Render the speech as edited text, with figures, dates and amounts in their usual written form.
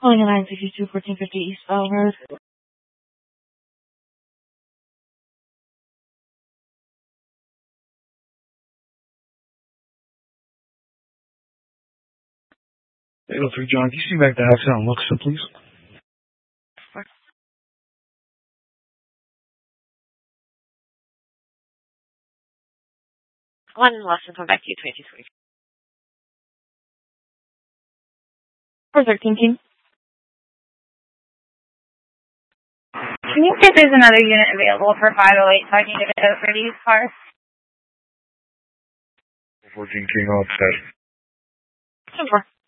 Calling 962 1450 Eastbound Road. Hey, 03 John, can you see back the accident on Luxor, please? One less and come back to you 23. 413 team. Can you see if there's another unit available for 508 so I can get it out for these cars? 14 King on set. 10-4.